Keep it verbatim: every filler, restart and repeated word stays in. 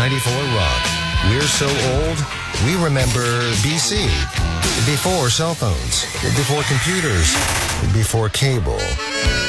ninety-four Rock. We're so old, we remember B C. Before cell phones, before computers, before cable.